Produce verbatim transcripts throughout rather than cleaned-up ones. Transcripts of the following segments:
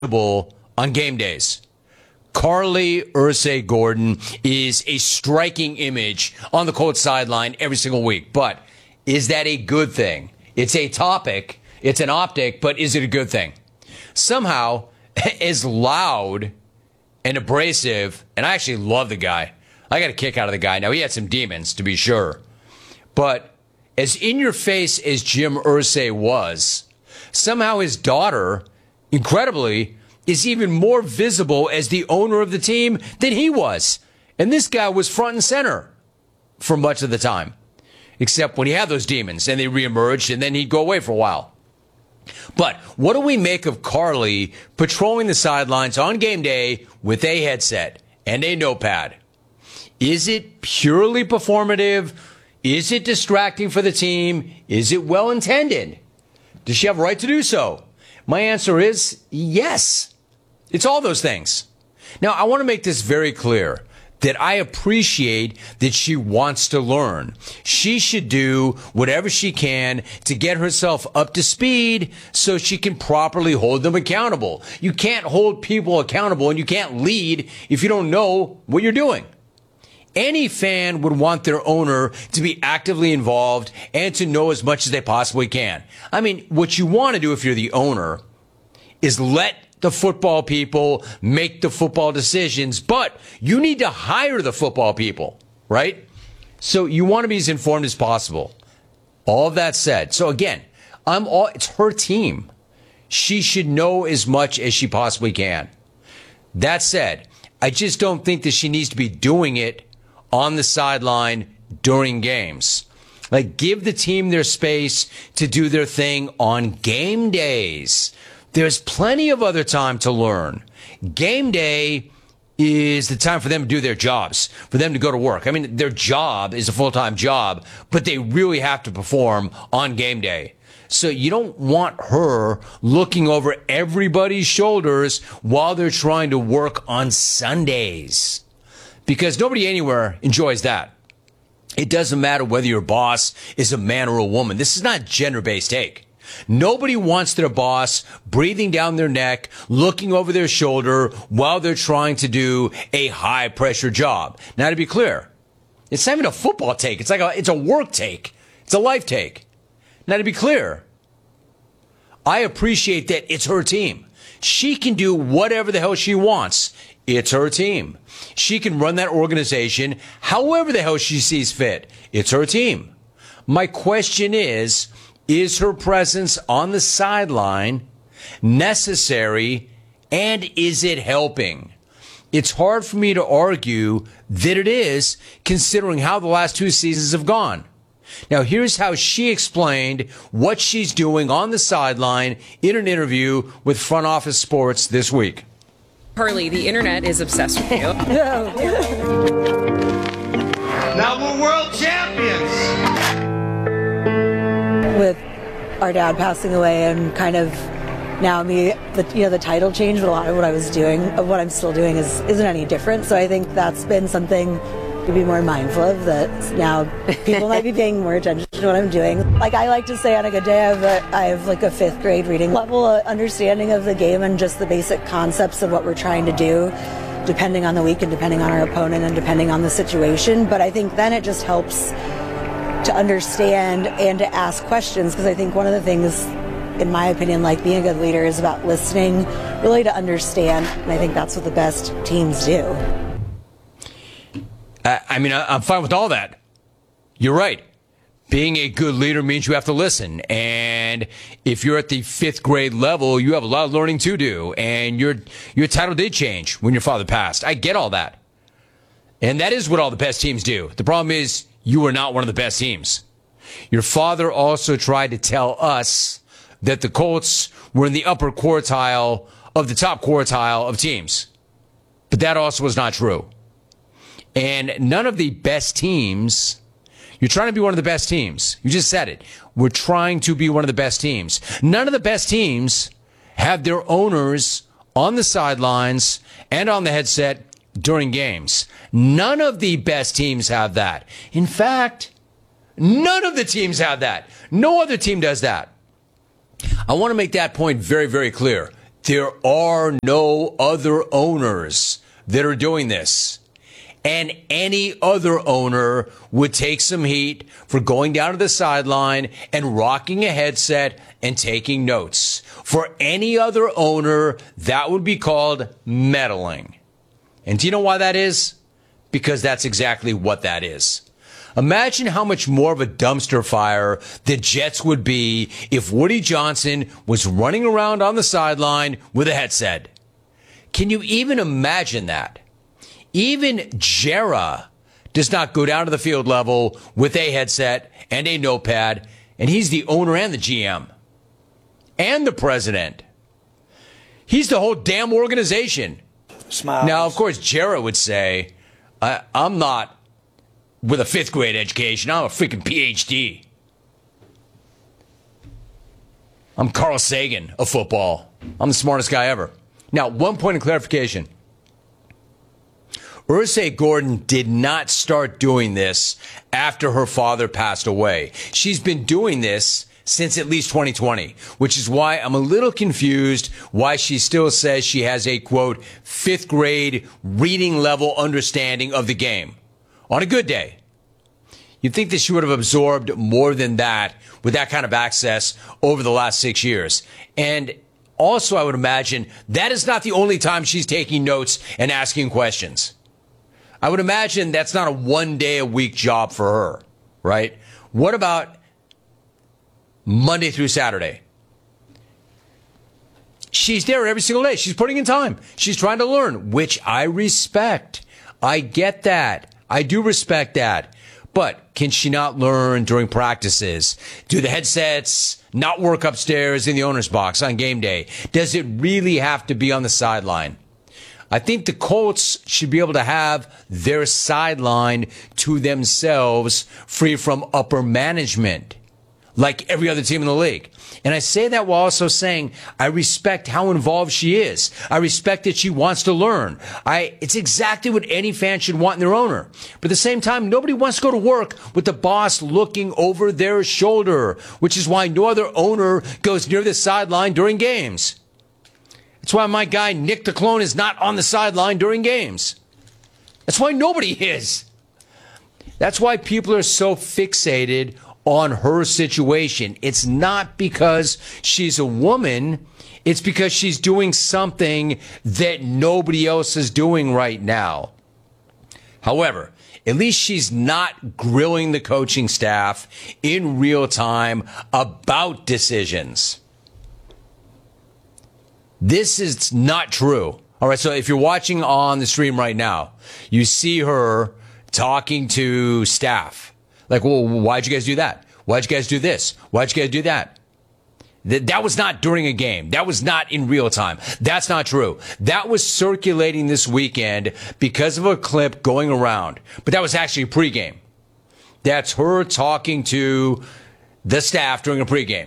on game days. Carly Ursay Gordon is a striking image on the Colts sideline every single week. But is that a good thing? It's a topic. It's an optic, but is it a good thing? Somehow, as loud and abrasive, and I actually love the guy. I got a kick out of the guy. Now, he had some demons, to be sure. But as in-your-face as Jim Irsay was, somehow his daughter, incredibly, is even more visible as the owner of the team than he was. And this guy was front and center for much of the time, except when he had those demons and they reemerged and then he'd go away for a while. But what do we make of Carly patrolling the sidelines on game day with a headset and a notepad? Is it purely performative? Is it distracting for the team? Is it well intended? Does she have a right to do so? My answer is yes. It's all those things. Now, I want to make this very clear that I appreciate that she wants to learn. She should do whatever she can to get herself up to speed so she can properly hold them accountable. You can't hold people accountable and you can't lead if you don't know what you're doing. Any fan would want their owner to be actively involved and to know as much as they possibly can. I mean, what you want to do if you're the owner is let the football people make the football decisions, but you need to hire the football people, right? So you want to be as informed as possible. All of that said, so again, I'm all, it's her team. She should know as much as she possibly can. That said, I just don't think that she needs to be doing it on the sideline during games. Like, give the team their space to do their thing on game days. There's plenty of other time to learn. Game day is the time for them to do their jobs, for them to go to work. I mean, their job is a full-time job, but they really have to perform on game day. So you don't want her looking over everybody's shoulders while they're trying to work on Sundays, because nobody anywhere enjoys that. It doesn't matter whether your boss is a man or a woman. This is not gender-based take. Nobody wants their boss breathing down their neck, looking over their shoulder while they're trying to do a high-pressure job. Now, to be clear, it's not even a football take. It's like a, it's a work take. It's a life take. Now, to be clear, I appreciate that it's her team. She can do whatever the hell she wants. It's her team. She can run that organization however the hell she sees fit. It's her team. My question is, is her presence on the sideline necessary, and is it helping? It's hard for me to argue that it is, considering how the last two seasons have gone. Now, here's how she explained what she's doing on the sideline in an interview with Front Office Sports this week. Carly, the internet is obsessed with you. Now we're world champions. With our dad passing away and kind of now me, the, you know, the title change, but a lot of what I was doing, of what I'm still doing, is isn't any different. So I think that's been something to be more mindful of, that now people might be paying more attention to what I'm doing. Like I like to say, on a good day, I have, a, I have like a fifth grade reading level uh, understanding of the game and just the basic concepts of what we're trying to do, depending on the week and depending on our opponent and depending on the situation. But I think then it just helps to understand and to ask questions, because I think one of the things, in my opinion, like being a good leader, is about listening, really to understand, and I think that's what the best teams do. I mean, I'm fine with all that. You're right. Being a good leader means you have to listen. And if you're at the fifth grade level, you have a lot of learning to do. And your your title did change when your father passed. I get all that. And that is what all the best teams do. The problem is you are not one of the best teams. Your father also tried to tell us that the Colts were in the upper quartile of the top quartile of teams. But that also was not true. And none of the best teams, you're trying to be one of the best teams. You just said it. We're trying to be one of the best teams. None of the best teams have their owners on the sidelines and on the headset during games. None of the best teams have that. In fact, none of the teams have that. No other team does that. I want to make that point very, very clear. there are no other owners that are doing this. And any other owner would take some heat for going down to the sideline and rocking a headset and taking notes. For any other owner, that would be called meddling. And do you know why that is? Because that's exactly what that is. Imagine how much more of a dumpster fire the Jets would be if Woody Johnson was running around on the sideline with a headset. Can you even imagine that? Even Jera does not go down to the field level with a headset and a notepad, and he's the owner and the G M and the president. He's the whole damn organization. Smiles. Now, of course, Jera would say, I, I'm not with a fifth grade education. I'm a freaking P H D. I'm Carl Sagan of football. I'm the smartest guy ever. Now, one point of clarification. Ursay Gordon did not start doing this after her father passed away. She's been doing this since at least twenty twenty, which is why I'm a little confused why she still says she has a, quote, fifth grade reading level understanding of the game. On a good day. You'd think that she would have absorbed more than that with that kind of access over the last six years. And also, I would imagine that is not the only time she's taking notes and asking questions. I would imagine that's not a one day a week job for her, right? What about Monday through Saturday? She's there every single day. She's putting in time. She's trying to learn, which I respect. I get that. I do respect that. But can she not learn during practices? Do the headsets not work upstairs in the owner's box on game day? Does it really have to be on the sideline? I think the Colts should be able to have their sideline to themselves, free from upper management, like every other team in the league. And I say that while also saying I respect how involved she is. I respect that she wants to learn. I, it's exactly what any fan should want in their owner. But at the same time, nobody wants to go to work with the boss looking over their shoulder, which is why no other owner goes near the sideline during games. That's why my guy Nick the Clone is not on the sideline during games. That's why nobody is. That's why people are so fixated on her situation. It's not because she's a woman. It's because she's doing something that nobody else is doing right now. However, at least she's not grilling the coaching staff in real time about decisions. This is not true. All right, so if you're watching on the stream right now, you see her talking to staff. Like, well, why'd you guys do that? Why'd you guys do this? Why'd you guys do that? Th- that was not during a game. That was not in real time. That's not true. That was circulating this weekend because of a clip going around. But that was actually pregame. That's her talking to the staff during a pregame.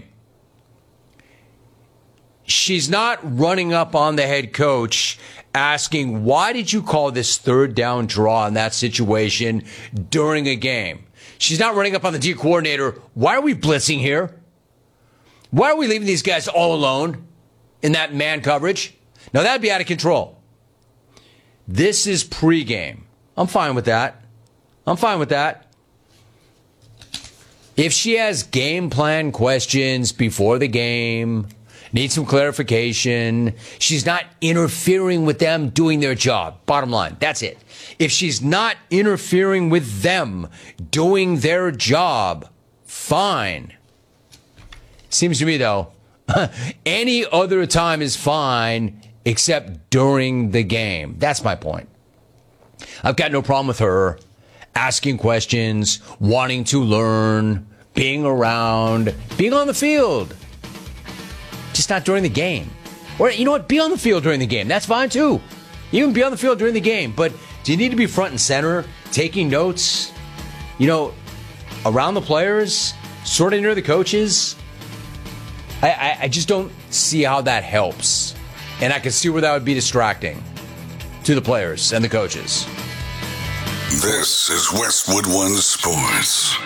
She's not running up on the head coach asking, why did you call this third down draw in that situation during a game? She's not running up on the D coordinator. Why are we blitzing here? Why are we leaving these guys all alone in that man coverage? Now, that'd be out of control. This is pregame. I'm fine with that. I'm fine with that. If she has game plan questions before the game, needs some clarification, she's not interfering with them doing their job. Bottom line, that's it. If she's not interfering with them doing their job, fine. Seems to me, though, any other time is fine except during the game. That's my point. I've got no problem with her asking questions, wanting to learn, being around, being on the field. Just not during the game. Or, you know what? Be on the field during the game. That's fine, too. Even be on the field during the game. But do you need to be front and center, taking notes, you know, around the players, sort of near the coaches? I, I, I just don't see how that helps. And I can see where that would be distracting to the players and the coaches. This is Westwood One Sports.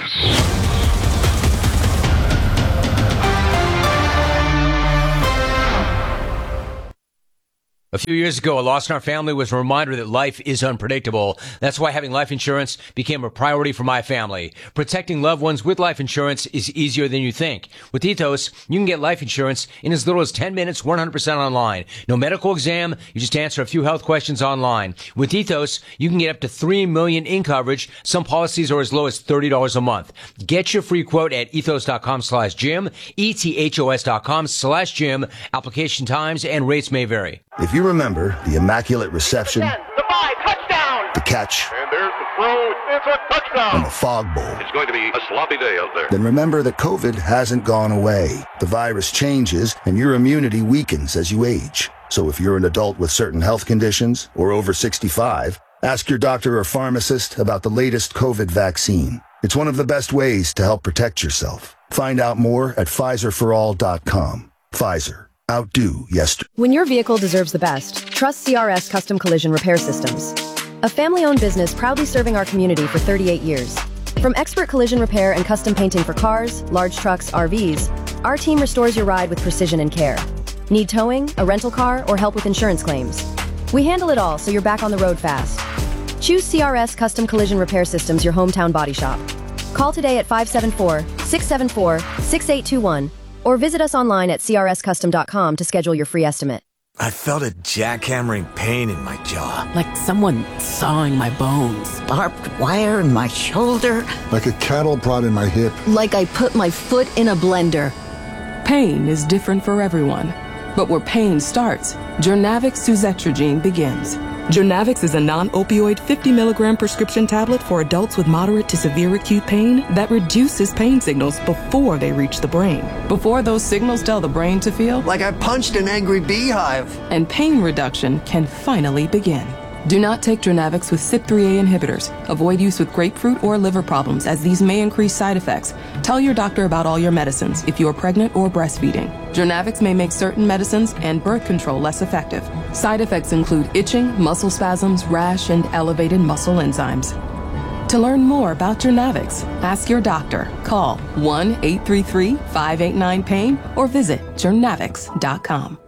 A few years ago, a loss in our family was a reminder that life is unpredictable. That's why having life insurance became a priority for my family. Protecting loved ones with life insurance is easier than you think. With Ethos, you can get life insurance in as little as ten minutes, one hundred percent online. No medical exam, you just answer a few health questions online. With Ethos, you can get up to three million dollars in coverage. Some policies are as low as thirty dollars a month. Get your free quote at ethos.com slash Jim, E-T-H-O-S dot com slash Jim. Application times and rates may vary. If you remember the immaculate reception, ten, the five, touchdown! the catch, And there's the throw. It's a touchdown! and the fog bowl, It's going to be a sloppy day out there. then remember that COVID hasn't gone away. The virus changes and your immunity weakens as you age. So if you're an adult with certain health conditions or over sixty-five, ask your doctor or pharmacist about the latest COVID vaccine. It's one of the best ways to help protect yourself. Find out more at Pfizer for all dot com. Pfizer. Outdo yesterday. When your vehicle deserves the best, trust C R S Custom Collision Repair Systems. A family-owned business proudly serving our community for thirty-eight years. From expert collision repair and custom painting for cars, large trucks, R Vs, our team restores your ride with precision and care. Need towing, a rental car, or help with insurance claims? We handle it all so you're back on the road fast. Choose C R S Custom Collision Repair Systems, your hometown body shop. Call today at five seven four, six seven four, six eight two one or visit us online at C R S custom dot com to schedule your free estimate. I felt a jackhammering pain in my jaw. Like someone sawing my bones. Barbed wire in my shoulder. Like a cattle prod in my hip. Like I put my foot in a blender. Pain is different for everyone. But where pain starts, Jurnavix suzetrigine begins. Jurnavix is a non-opioid fifty milligram prescription tablet for adults with moderate to severe acute pain that reduces pain signals before they reach the brain. Before those signals tell the brain to feel Like I punched an angry beehive. And pain reduction can finally begin. Do not take Jurnavix with C Y P three A inhibitors. Avoid use with grapefruit or liver problems, as these may increase side effects. Tell your doctor about all your medicines if you are pregnant or breastfeeding. Jurnavix may make certain medicines and birth control less effective. Side effects include itching, muscle spasms, rash, and elevated muscle enzymes. To learn more about Jurnavix, ask your doctor. Call one eight three three, five eight nine, pain or visit jurnavix dot com.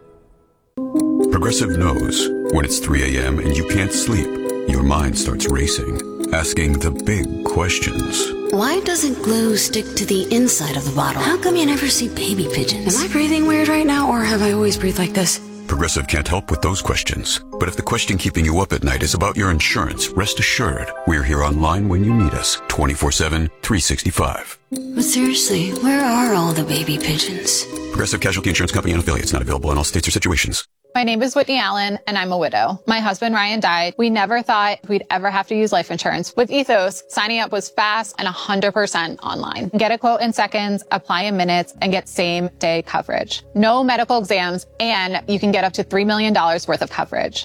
Progressive knows when it's three a.m. and you can't sleep, your mind starts racing, asking the big questions. Why doesn't glue stick to the inside of the bottle? How come you never see baby pigeons? Am I breathing weird right now, or have I always breathed like this? Progressive can't help with those questions. But if the question keeping you up at night is about your insurance, rest assured, we're here online when you need us, twenty-four seven, three sixty-five. But seriously, where are all the baby pigeons? Progressive Casualty Insurance Company and affiliates, not available in all states or situations. My name is Whitney Allen, and I'm a widow. My husband, Ryan, died. We never thought we'd ever have to use life insurance. With Ethos, signing up was fast and one hundred percent online. Get a quote in seconds, apply in minutes, and get same-day coverage. No medical exams, and you can get up to three million dollars worth of coverage.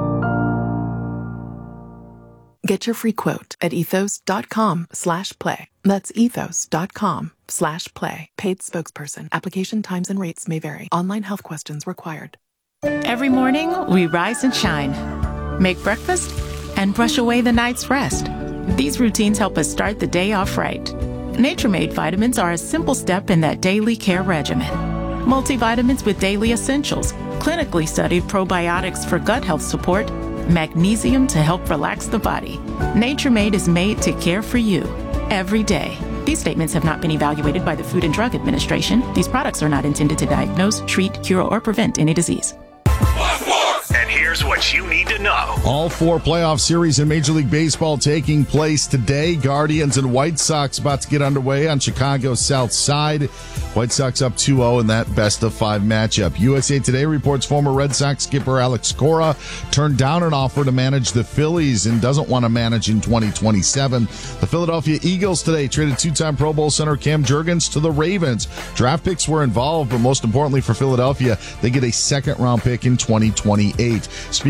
Get your free quote at ethos.com slash play. That's ethos.com slash play. Paid spokesperson. Application times and rates may vary. Online health questions required. Every morning, we rise and shine, make breakfast, and brush away the night's rest. These routines help us start the day off right. Nature-Made vitamins are a simple step in that daily care regimen. Multivitamins with daily essentials, clinically studied probiotics for gut health support, magnesium to help relax the body. Nature-Made is made to care for you every day. These statements have not been evaluated by the Food and Drug Administration. These products are not intended to diagnose, treat, cure, or prevent any disease. And here's what you need to know. All four playoff series in Major League Baseball taking place today. Guardians and White Sox about to get underway on Chicago's South Side. White Sox up two oh in that best of five matchup. U S A Today reports former Red Sox skipper Alex Cora turned down an offer to manage the Phillies and doesn't want to manage in twenty twenty-seven. The Philadelphia Eagles today traded two-time Pro Bowl center Cam Jurgens to the Ravens. Draft picks were involved, but most importantly for Philadelphia, they get a second-round pick in twenty twenty-eight. Speaking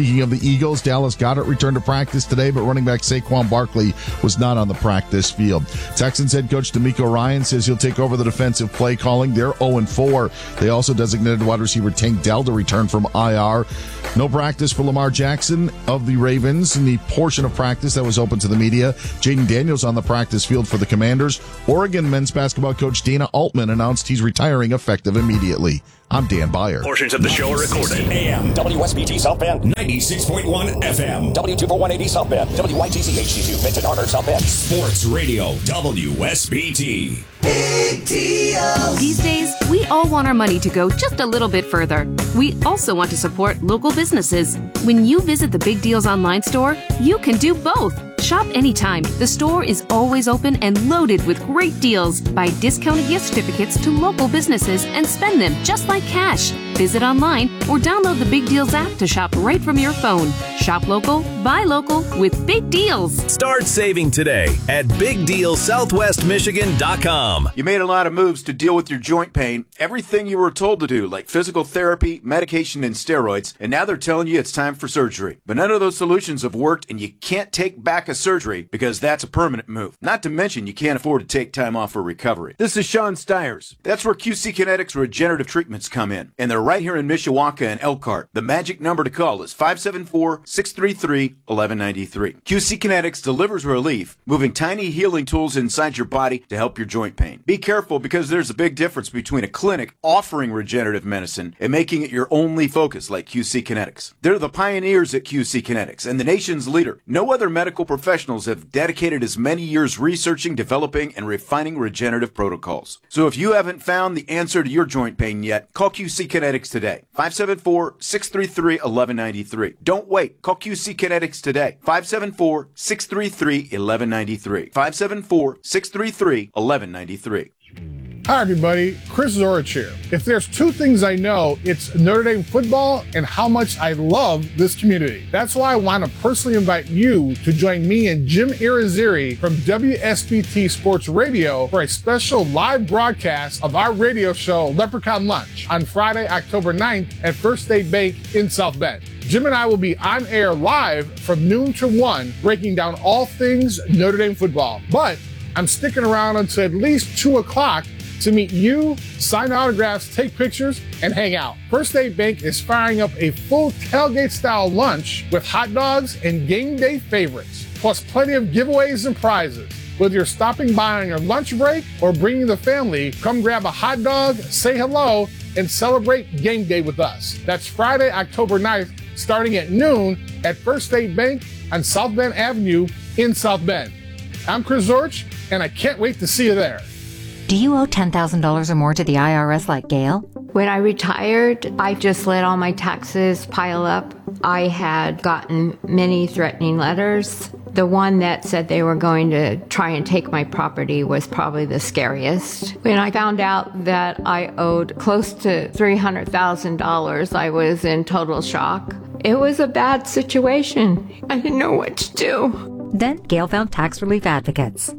Speaking of the Eagles, Dallas Goedert returned to practice today, but running back Saquon Barkley was not on the practice field. Texans head coach DeMeco Ryan says he'll take over the defensive play calling. They're oh and four. They also designated wide receiver Tank Dell to return from I R. No practice for Lamar Jackson of the Ravens in the portion of practice that was open to the media. Jaden Daniels on the practice field for the Commanders. Oregon men's basketball coach Dana Altman announced he's retiring effective immediately. I'm Dan Byer. Portions of the show are recorded. A M, W S B T South Bend, ninety-six point one F M, W two four one eighty South Bend, W Y T C H D two, Vincent Arthur, South Bend. Sports Radio, W S B T. Big deals. These days, we all want our money to go just a little bit further. We also want to support local businesses. When you visit the Big Deals online store, you can do both. Shop anytime. The store is always open and loaded with great deals. Buy discounted gift certificates to local businesses and spend them just like cash. Visit online or download the Big Deals app to shop right from your phone. Shop local, buy local with Big Deals. Start saving today at big deal southwest michigan dot com. You made a lot of moves to deal with your joint pain, everything you were told to do, like physical therapy, medication, and steroids, and now they're telling you it's time for surgery. But none of those solutions have worked, and you can't take back a surgery because that's a permanent move. Not to mention you can't afford to take time off for recovery. This is Sean Stiers. That's where Q C Kinetics Regenerative Treatments come in, and they're right here in Mishawaka and Elkhart. The magic number to call is five seven four, six three three, one one nine three. Q C Kinetics delivers relief, moving tiny healing tools inside your body to help your joint pain. Be careful because there's a big difference between a clinic offering regenerative medicine and making it your only focus like Q C Kinetics. They're the pioneers at Q C Kinetics and the nation's leader. No other medical professionals have dedicated as many years researching, developing, and refining regenerative protocols. So if you haven't found the answer to your joint pain yet, call Q C Kinetics today. five seven four, six three three, one one nine three. Don't wait. Call Q C Kinetics today. five seven four, six three three, one one nine three. five seven four, six three three, one one nine three. Hi, everybody. Chris Zorich here. If there's two things I know, it's Notre Dame football and how much I love this community. That's why I want to personally invite you to join me and Jim Irizarry from W S B T Sports Radio for a special live broadcast of our radio show, Leprechaun Lunch, on Friday, October ninth at First State Bank in South Bend. Jim and I will be on air live from noon to one, breaking down all things Notre Dame football. But I'm sticking around until at least two o'clock to meet you, sign autographs, take pictures, and hang out. First State Bank is firing up a full tailgate-style lunch with hot dogs and game day favorites, plus plenty of giveaways and prizes. Whether you're stopping by on your lunch break or bringing the family, come grab a hot dog, say hello, and celebrate game day with us. That's Friday, October ninth, starting at noon at First State Bank on South Bend Avenue in South Bend. I'm Chris Zorich, and I can't wait to see you there. Do you owe ten thousand dollars or more to the I R S like Gail? When I retired, I just let all my taxes pile up. I had gotten many threatening letters. The one that said they were going to try and take my property was probably the scariest. When I found out that I owed close to three hundred thousand dollars, I was in total shock. It was a bad situation. I didn't know what to do. Then Gail found tax relief advocates.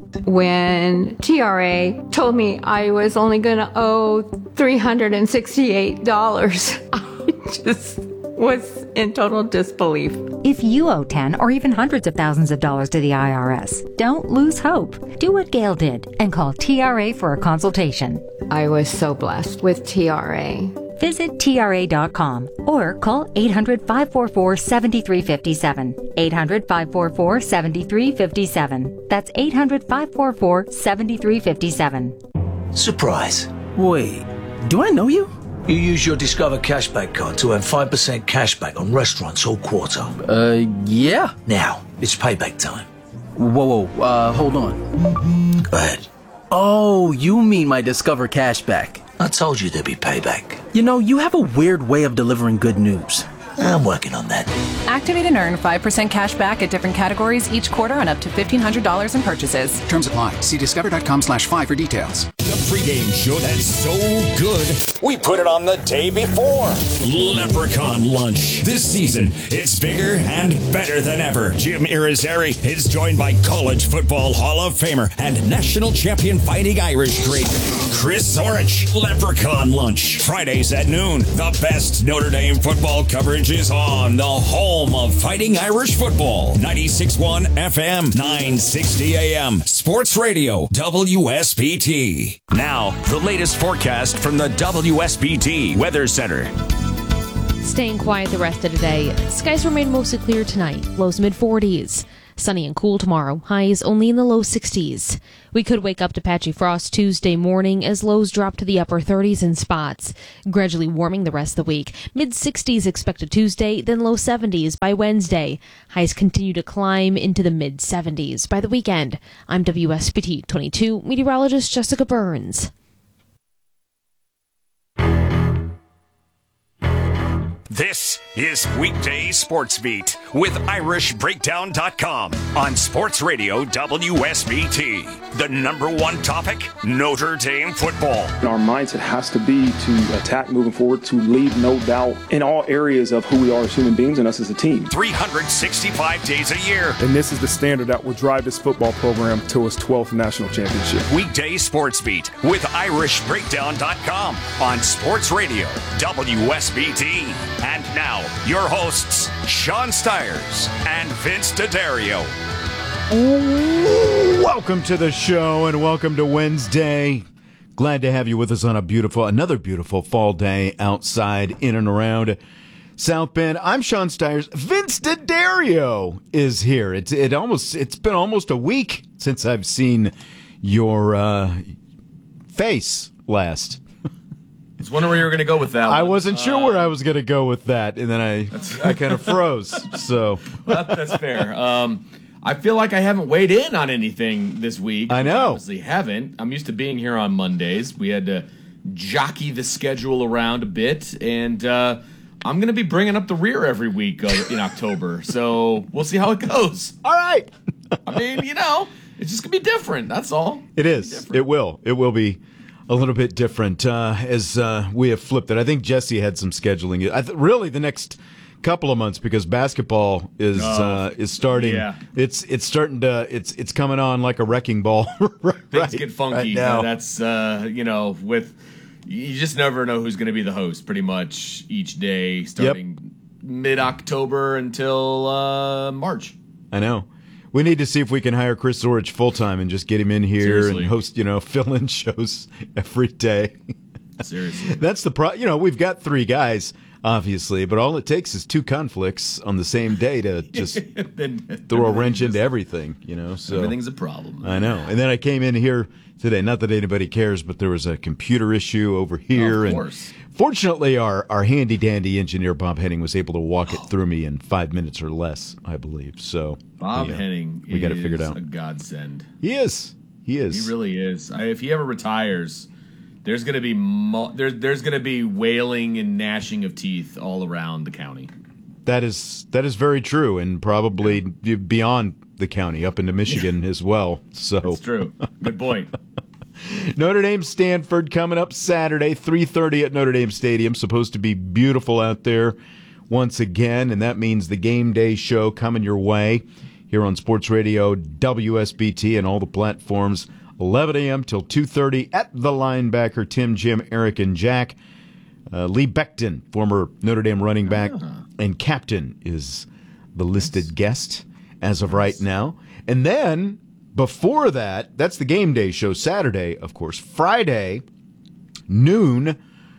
When T R A told me I was only going to owe three hundred sixty-eight dollars, I just was in total disbelief. If you owe ten or even hundreds of thousands of dollars to the I R S, don't lose hope. Do what Gail did and call T R A for a consultation. I was so blessed with T R A. Visit T R A dot com or call eight hundred, five four four, seven three five seven. eight hundred, five four four, seven three five seven. That's eight hundred, five four four, seven three five seven. Surprise. Wait, do I know you? You use your Discover Cashback card to earn five percent cashback on restaurants all quarter. Uh, yeah. Now, it's payback time. Whoa, whoa, uh, hold on. Go ahead. Oh, you mean my Discover Cashback. I told you there'd be payback. You know, you have a weird way of delivering good news. I'm working on that. Activate and earn five percent cash back at different categories each quarter on up to fifteen hundred dollars in purchases. Terms apply. See discover dot com slash five for details. pregame show that's so good, we put it on the day before. Leprechaun Lunch. This season, it's bigger and better than ever. Jim Irizarry is joined by College Football Hall of Famer and National Champion Fighting Irish great Chris Zorich. Leprechaun Lunch. Fridays at noon. The best Notre Dame football coverage is on the home of Fighting Irish football. ninety-six point one F M, nine sixty A M. Sports Radio, W S B T. Now, the latest forecast from the W S B T Weather Center. Staying quiet the rest of the day. Skies remain mostly clear tonight. Lows mid forties. Sunny and cool tomorrow. Highs only in the low sixties. We could wake up to patchy frost Tuesday morning as lows drop to the upper thirties in spots. Gradually warming the rest of the week. mid sixties expected Tuesday, then low seventies by Wednesday. Highs continue to climb into the mid seventies by the weekend. I'm W S B T twenty-two meteorologist Jessica Burns. This is Weekday Sports Beat with Irish Breakdown dot com on Sports Radio W S B T. The number one topic, Notre Dame football. Our mindset has to be to attack moving forward, to leave no doubt in all areas of who we are as human beings and us as a team. three hundred sixty-five days a year. And this is the standard that will drive this football program to its twelfth national championship. Weekday Sports Beat with Irish Breakdown dot com on Sports Radio W S B T. And now, your hosts, Sean Stiers and Vince D'Addario. Welcome to the show and welcome to Wednesday. Glad to have you with us on a beautiful, another beautiful fall day outside, in and around South Bend. I'm Sean Stiers. Vince D'Addario is here. It's it almost it's been almost a week since I've seen your uh, face last. I was wondering where you were going to go with that one. I wasn't uh, sure where I was going to go with that, and then I I kind of froze. So well, that's fair. Um, I feel like I haven't weighed in on anything this week. I know. I obviously haven't. I'm used to being here on Mondays. We had to jockey the schedule around a bit, and uh, I'm going to be bringing up the rear every week uh, in October. So we'll see how it goes. All right. I mean, you know, it's just going to be different. That's all. It is. It will. It will be a little bit different uh, as uh, we have flipped it. I think Jesse had some scheduling. I th- really, the next couple of months, because basketball is oh, uh, is starting. Yeah. It's it's starting to it's it's coming on like a wrecking ball. right, Things get funky. right now. Uh, that's uh, you know, with you just never know who's going to be the host. Pretty much each day, starting yep. mid October until uh, March. I know. We need to see if we can hire Chris Zorich full time and just get him in here Seriously. and host, you know, fill-in shows every day. Seriously, that's the pro. You know, we've got three guys, obviously, but all it takes is two conflicts on the same day to just then, throw a wrench into everything. You know, so everything's a problem. I know. And then I came in here today. Not that anybody cares, but there was a computer issue over here, of and course. Fortunately, our, our handy dandy engineer, Bob Henning, was able to walk it through me in five minutes or less, I believe. So Bob we, uh, Henning we got to figure it out. a godsend. He is. He is. He really is. I, if he ever retires, there's going to be mo- there, there's going to be wailing and gnashing of teeth all around the county. That is that is very true, and probably beyond the county, up into Michigan as well. So that's true. Good point. Notre Dame Stanford coming up Saturday, three thirty at Notre Dame Stadium. Supposed to be beautiful out there once again, and that means the game day show coming your way here on Sports Radio W S B T and all the platforms. eleven a.m. till two thirty at the linebacker, Tim, Jim, Eric, and Jack. Uh, Lee Becton, former Notre Dame running back uh-huh. and captain, is the listed nice. guest as of nice. right now. And then before that, that's the game day show Saturday, of course. Friday, noon,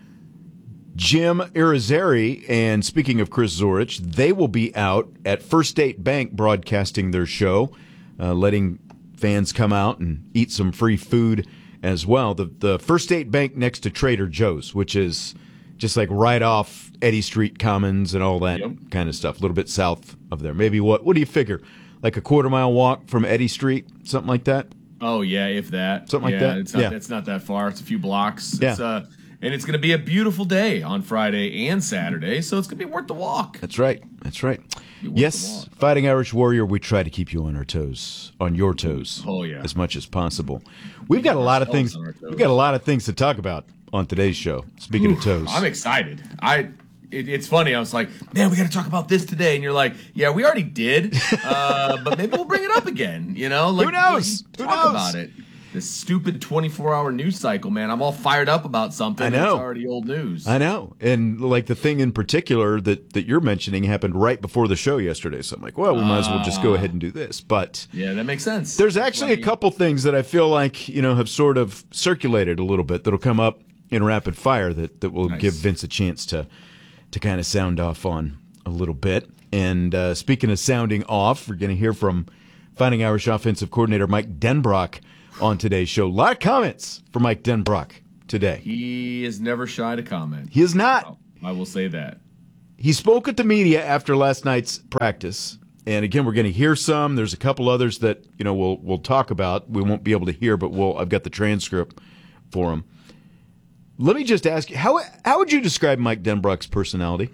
Jim Irizarry, and speaking of Chris Zorich, they will be out at First State Bank broadcasting their show, uh, letting fans come out and eat some free food as well. The, the First State Bank next to Trader Joe's, which is just like right off Eddy Street Commons and all that yep. kind of stuff, a little bit south of there. Maybe what, what do you figure? Like a quarter mile walk from Eddy Street, something like that? Oh, yeah, if that. Something yeah, like that? It's not, yeah. It's not that far. It's a few blocks. Yeah. It's, uh, and it's going to be a beautiful day on Friday and Saturday, so it's going to be worth the walk. That's right. That's right. Yes, Fighting Irish Warrior, we try to keep you on our toes, on your toes, oh, yeah. as much as possible. We've got a lot of things. We've got a lot of things to talk about on today's show. Speaking Ooh, of toes, I'm excited. I. It, it's funny. I was like, man, we got to talk about this today, and you're like, yeah, we already did, uh, but maybe we'll bring it up again. You know, like, who knows? Who talk knows? about it. This stupid twenty-four hour news cycle, man. I'm all fired up about something. I know. It's already old news. I know. And like the thing in particular that, that you're mentioning happened right before the show yesterday. So I'm like, well, we might as well just go ahead and do this. But yeah, that makes sense. There's actually a couple things that I feel like, you know, have sort of circulated a little bit that'll come up in rapid fire that, that will nice. give Vince a chance to to kind of sound off on a little bit. And uh, speaking of sounding off, we're going to hear from Fighting Irish offensive coordinator Mike Denbrock on today's show. A lot of comments for Mike Denbrock today. He is never shy to comment. He is not. I will say that. He spoke at the media after last night's practice. And again, we're going to hear some. There's a couple others that, you know, we'll we'll talk about. We won't be able to hear, but we'll I've got the transcript for him. Let me just ask you, how how would you describe Mike Denbrock's personality?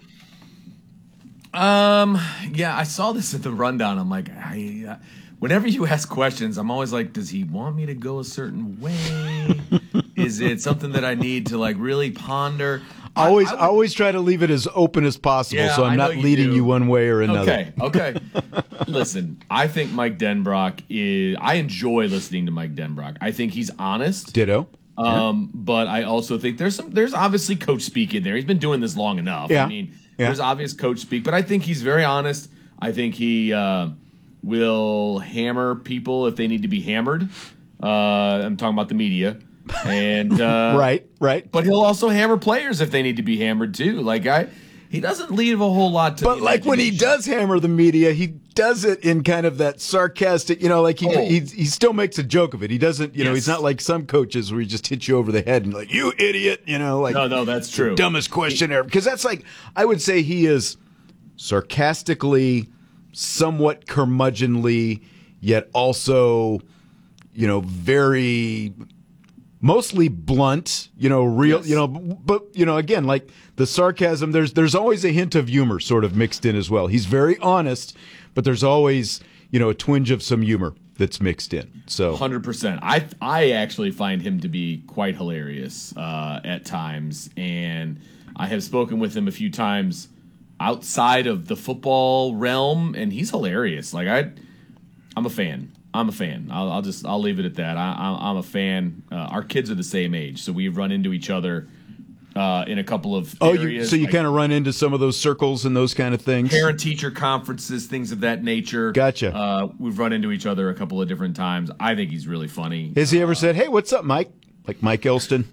Um, yeah, I saw this at the rundown. I'm like, I, uh, whenever you ask questions, I'm always like, does he want me to go a certain way? Is it something that I need to like really ponder? I always, I, I would, always try to leave it as open as possible, yeah, so I'm I not you leading do. you one way or another. Okay, okay. Listen, I think Mike Denbrock is. I enjoy listening to Mike Denbrock. I think he's honest. Ditto. Um, yeah. But I also think there's some. There's obviously coach speak in there. He's been doing this long enough. Yeah. I mean, yeah. there's obvious coach speak, but I think he's very honest. I think he uh, will hammer people if they need to be hammered. Uh, I'm talking about the media. And uh, right, right. But he'll also hammer players if they need to be hammered too. Like I, he doesn't leave a whole lot to. But like when he does hammer the media, he does it in kind of that sarcastic, you know, like he Oh. he, he still makes a joke of it. He doesn't, you know, Yes. he's not like some coaches where he just hits you over the head and like, you idiot, you know, like No, no, that's true. dumbest question ever. Because that's like, I would say he is sarcastically, somewhat curmudgeonly, yet also, you know, very. Mostly blunt, you know, real, Yes. you know, but, you know, again, like the sarcasm, there's there's always a hint of humor sort of mixed in as well. He's very honest, but there's always, you know, a twinge of some humor that's mixed in. So one hundred percent. I I actually find him to be quite hilarious uh, at times, and I have spoken with him a few times outside of the football realm, and he's hilarious. Like I, I'm a fan. I'm a fan. I'll, I'll just I'll leave it at that. I, I, I'm a fan. Uh, our kids are the same age, so we've run into each other uh, in a couple of Oh, areas. you, so you like kind of run into some of those circles and those kind of things? parent-teacher conferences, things of that nature. Gotcha. Uh, we've run into each other a couple of different times. I think he's really funny. Has he ever said, hey, what's up, Mike? Like Mike Elston?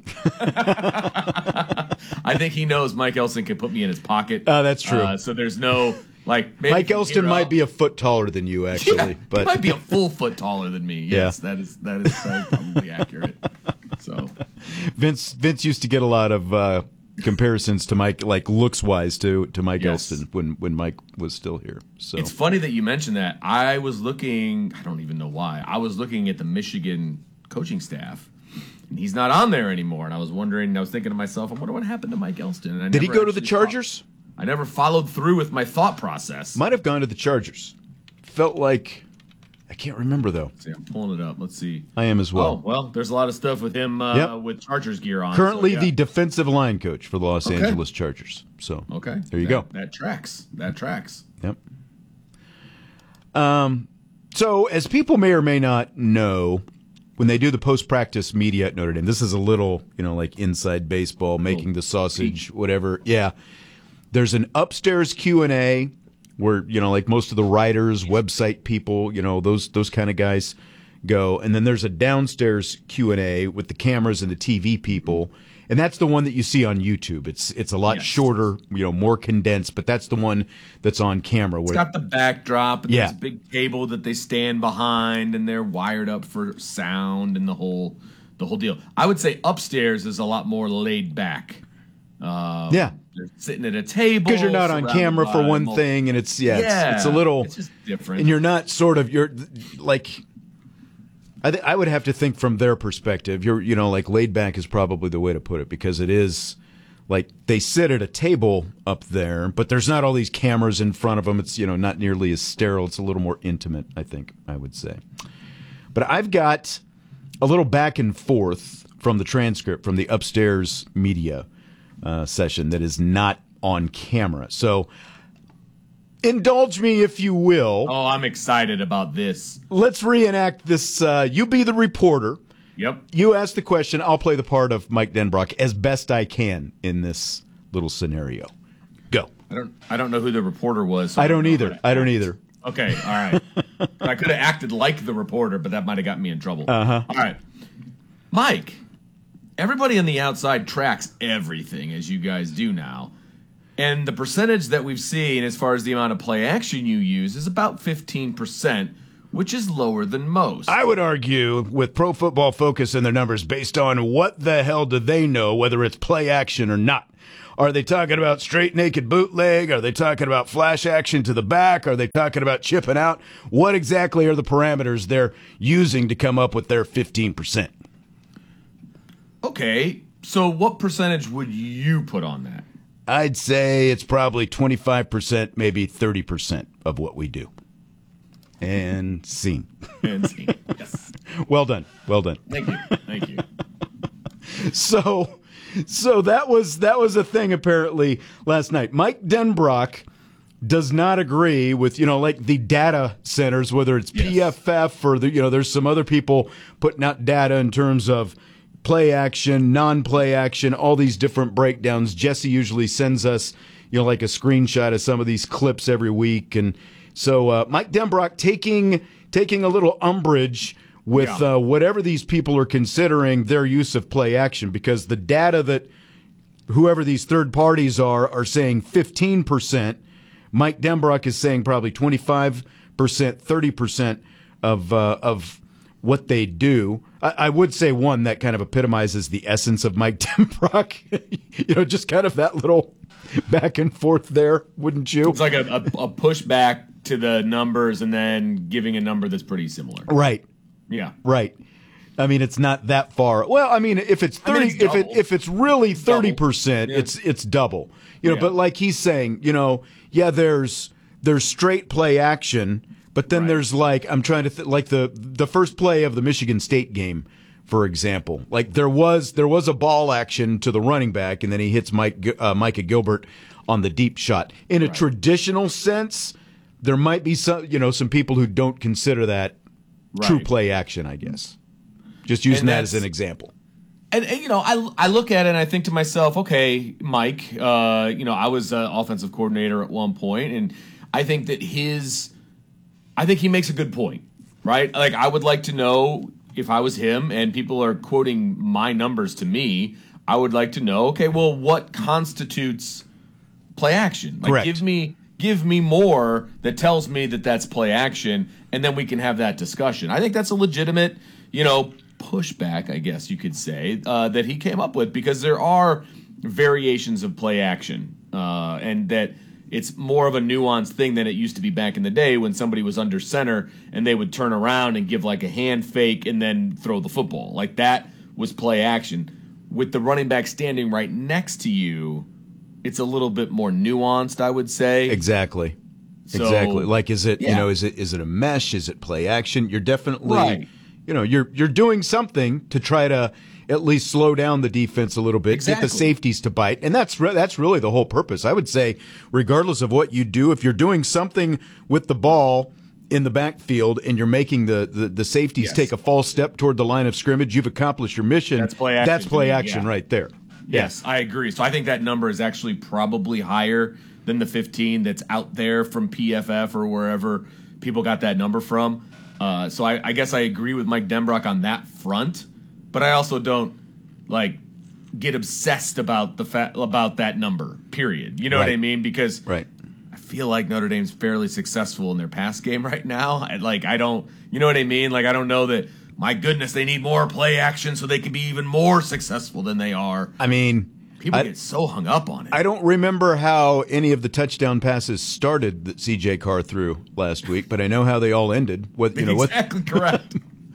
I think he knows Mike Elston can put me in his pocket. Oh, that's true. Uh, so there's no like maybe Mike from Elston here might out- be a foot taller than you, actually. Yeah, but he might be a full foot taller than me. Yes, Yeah. that is that is, that is probably accurate. So Vince Vince used to get a lot of uh, comparisons to Mike, like looks wise to to Mike Yes. Elston when when Mike was still here. So it's funny that you mentioned that. I was looking. I don't even know why. I was looking at the Michigan coaching staff. And he's not on there anymore. And I was wondering. I was thinking to myself, I wonder what happened to Mike Elston. And I did he never go to the actually Chargers? fo- I never followed through with my thought process. Might have gone to the Chargers. Felt like I can't remember though. See, I'm pulling it up. Let's see. I am as well. Oh well, there's a lot of stuff with him uh, Yep. with Chargers gear on. Currently so, yeah. the defensive line coach for the Los Okay. Angeles Chargers. So Okay, there you That- go. That tracks. That tracks. Yep. Um, so as people may or may not know, when they do the post-practice media at Notre Dame, this is a little, you know, like inside baseball, making the sausage, whatever. Yeah. There's an upstairs Q and A where, you know, like most of the writers, website people, you know, those those kind of guys go. And then there's a downstairs Q and A with the cameras and the T V people. And that's the one that you see on YouTube. It's it's a lot Yes. shorter, you know, more condensed, but that's the one that's on camera. It's Where, got the backdrop and Yeah. there's a big table that they stand behind and they're wired up for sound and the whole the whole deal. I would say upstairs is a lot more laid back. Um, Yeah. They're sitting at a table because you're not on surrounded camera for by one mul- thing, and it's yeah, Yeah, it's, it's a little it's just different. and you're not sort of you're like. I th- I would have to think from their perspective. You're you know like laid back is probably the way to put it because it is like they sit at a table up there, but there's not all these cameras in front of them. It's, you know, not nearly as sterile. It's a little more intimate, I think, I would say. But I've got a little back and forth from the transcript from the upstairs media uh, session that is not on camera. So indulge me, if you will. Oh, I'm excited about this. Let's reenact this. Uh, you be the reporter. Yep. You ask the question. I'll play the part of Mike Denbrock as best I can in this little scenario. Go. I don't. I don't know who the reporter was. So I don't know either. I don't either. Okay. All right. I could have acted like the reporter, but that might have got me in trouble. Uh huh. All right, Mike. Everybody on the outside tracks everything, as you guys do now. And the percentage that we've seen as far as the amount of play action you use is about fifteen percent, which is lower than most. I would argue with Pro Football Focus and their numbers based on what the hell do they know, whether it's play action or not. Are they talking about straight naked bootleg? Are they talking about flash action to the back? Are they talking about chipping out? What exactly are the parameters they're using to come up with their fifteen percent? Okay, so what percentage would you put on that? I'd say it's probably twenty-five percent, maybe thirty percent of what we do. And scene. And scene, yes. Well done, well done. Thank you, thank you. So, so that was that was a thing apparently last night. Mike Denbrock does not agree with, you know, like the data centers, whether it's yes. P F F or the, you know, there's some other people putting out data in terms of play action, non-play action, all these different breakdowns. Jesse usually sends us, you know, like a screenshot of some of these clips every week. And so uh, Mike Denbrock taking taking a little umbrage with yeah. uh, whatever these people are considering their use of play action, because the data that whoever these third parties are are saying fifteen percent. Mike Denbrock is saying probably twenty-five percent, thirty percent of uh, of what they do. I, I would say one that kind of epitomizes the essence of Mike Denbrock. You know, just kind of that little back and forth there, wouldn't you? It's like a, a, a pushback to the numbers and then giving a number that's pretty similar. Right. Yeah. Right. I mean, it's not that far. Well, I mean, if it's thirty, I mean, it's if it if it's really thirty percent, yeah. it's it's double. You know, yeah. but like he's saying, you know, yeah, there's there's straight play action. But then right. there's like, I'm trying to th- like the the first play of the Michigan State game, for example. Like there was there was a ball action to the running back, and then he hits Mike uh, Micah Gilbert on the deep shot. In a right. traditional sense, there might be some you know some people who don't consider that right. true play action. I guess just using that as an example. And, and you know, I I look at it and I think to myself, okay, Mike, uh, you know, I was an offensive coordinator at one point, and I think that his I think he makes a good point, right? Like, I would like to know if I was him and people are quoting my numbers to me, I would like to know, okay, well, what constitutes play action? Like, Correct. give me give me more that tells me that that's play action, and then we can have that discussion. I think that's a legitimate, you know, pushback, I guess you could say, uh, that he came up with, because there are variations of play action, uh, and that it's more of a nuanced thing than it used to be back in the day when somebody was under center and they would turn around and give like a hand fake and then throw the football. Like, that was play action. With the running back standing right next to you, it's a little bit more nuanced, I would say. Exactly. So, exactly. Like, is it, yeah. you know, is it is it a mesh? Is it play action? You're definitely, right. you know, you're you're doing something to try to at least slow down the defense a little bit, exactly. get the safeties to bite. And that's re- that's really the whole purpose. I would say, regardless of what you do, if you're doing something with the ball in the backfield and you're making the, the, the safeties yes. take a false step toward the line of scrimmage, you've accomplished your mission. That's play action. That's play me, action yeah. right there. Yes, I agree. So I think that number is actually probably higher than the fifteen that's out there from P F F or wherever people got that number from. Uh, so I, I guess I agree with Mike Denbrock on that front, but I also don't like get obsessed about the fa- about that number. Period. You know right. what I mean? Because right. I feel like Notre Dame's fairly successful in their pass game right now. I, like I don't, you know what I mean? Like I don't know that. My goodness, they need more play action so they can be even more successful than they are. I mean, people I, get so hung up on it. I don't remember how any of the touchdown passes started that C J Carr threw last week, but I know how they all ended. What you know? Exactly what, correct.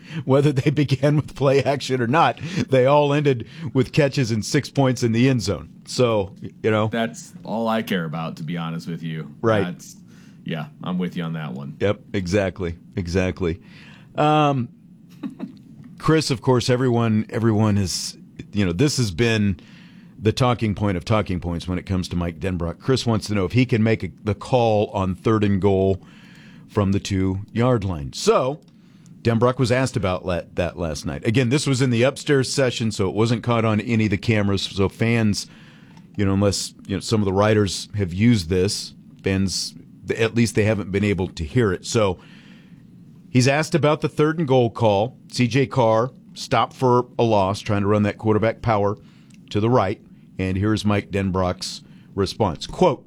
whether they began with play action or not. They all ended with catches and six points in the end zone. So, you know. That's all I care about, to be honest with you. Right. That's, yeah, I'm with you on that one. Yep, exactly, exactly. Um, Chris, of course, everyone, everyone has, you know, this has been the talking point of talking points when it comes to Mike Denbrock. Chris wants to know if he can make a, the call on third and goal from the two-yard line. So, Denbrock was asked about la- that last night. Again, this was in the upstairs session, so it wasn't caught on any of the cameras. So fans, you know, unless you know some of the writers have used this, fans, at least they haven't been able to hear it. So he's asked about the third and goal call. C J Carr stopped for a loss, trying to run that quarterback power to the right. And here's Mike Denbrock's response. Quote,